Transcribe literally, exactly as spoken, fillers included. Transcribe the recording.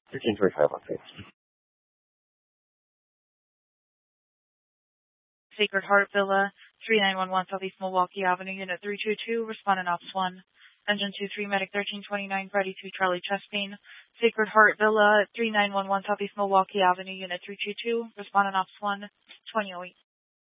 thirteen forty-five, okay. Sacred Heart Villa, three nine one one Southeast Milwaukee Avenue, Unit three two two, respondent Ops one. Engine two three, Medic thirteen twenty-nine, Freddy two Charlie chest pain. Sacred Heart Villa, three nine one one Southeast Milwaukee Avenue, Unit three two two, respondent Ops one, twenty oh eight.